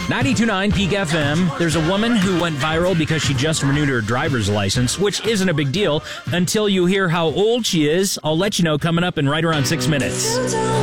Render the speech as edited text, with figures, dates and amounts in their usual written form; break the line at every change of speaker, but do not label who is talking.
92.9 Peak FM. There's a woman who went viral because she just renewed her driver's license, which isn't a big deal until you hear how old she is. I'll let you know coming up in right around 6 minutes.